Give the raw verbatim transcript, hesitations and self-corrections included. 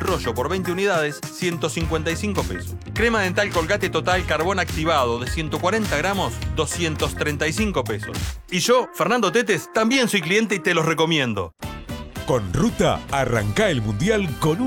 rollo por veinte unidades, ciento cincuenta y cinco pesos. Crema dental Colgate Total Carbón Activado de ciento cuarenta gramos, doscientos treinta y cinco pesos. Y yo, Fernando Tetes, también soy cliente y te los recomiendo. Con Ruta, arranca el Mundial con un